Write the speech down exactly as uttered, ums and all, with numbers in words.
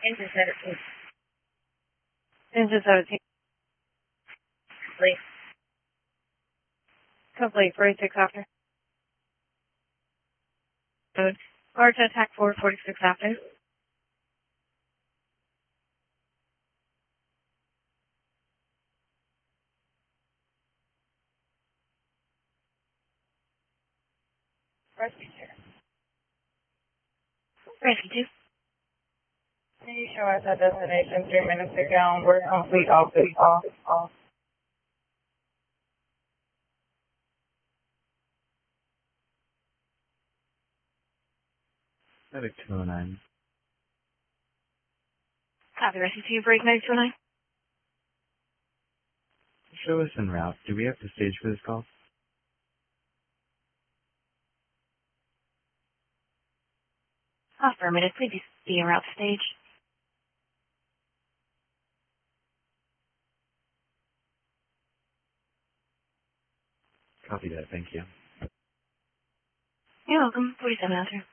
Engine seventeen. Engine seventeen. Complete. Complete. forty-six after. Mode. Order to attack forward forty-six after. Rescue chair. Rescue two. Can you show us our destination three minutes ago? We're complete off, fleet off, off. Medic two oh nine. Copy. Rescue two. Break Medic two oh nine. Show us en route. Do we have to stage for this call? Affirmative. Please be en route stage. Copy that. Thank you. You're welcome. forty-seven after.